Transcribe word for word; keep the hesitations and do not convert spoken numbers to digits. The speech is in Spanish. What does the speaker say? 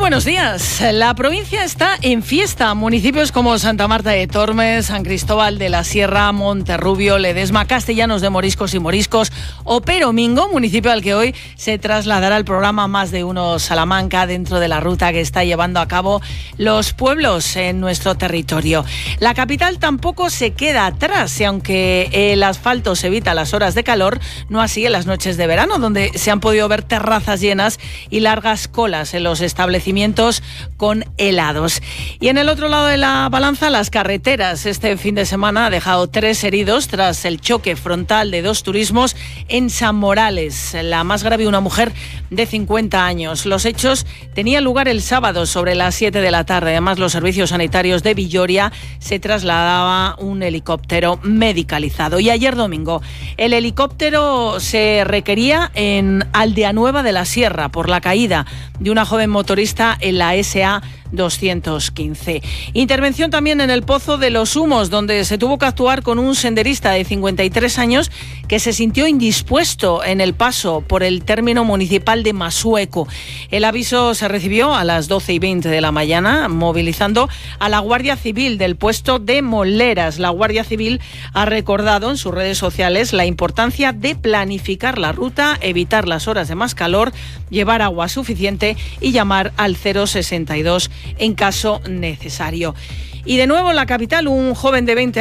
buenos días. La provincia está en fiesta. Municipios como Santa Marta de Tormes, San Cristóbal de la Sierra, Monterrubio, Ledesma, Castellanos de Moriscos y Moriscos o Peromingo, municipio al que hoy se trasladará el programa Más de Uno Salamanca dentro de la ruta que está llevando a cabo los pueblos en nuestro territorio. La capital tampoco se queda atrás y aunque el asfalto se evita las horas de calor, no así en las noches de verano, donde se han podido ver terrazas llenas y largas colas en los establecimientos con helados. Y en el otro lado de la balanza, las carreteras. Este fin de semana ha dejado tres heridos tras el choque frontal de dos turismos en San Morales. La más grave, una mujer de cincuenta años. Los hechos tenían lugar el sábado sobre las siete de la tarde. Además, los servicios sanitarios de Villoria se trasladaba un helicóptero medicalizado. Y ayer domingo, el helicóptero se requería en Aldeanueva de la Sierra por la caída de una joven motorista en la S A doscientos quince. Intervención también en el Pozo de los Humos, donde se tuvo que actuar con un senderista de cincuenta y tres años que se sintió indispuesto en el paso por el término municipal de Masueco. El aviso se recibió a las doce y veinte de la mañana, movilizando a la Guardia Civil del puesto de Moleras. La Guardia Civil ha recordado en sus redes sociales la importancia de planificar la ruta, evitar las horas de más calor, llevar agua suficiente y llamar al cero sesenta y dos en caso necesario. Y de nuevo en la capital, un joven de veinte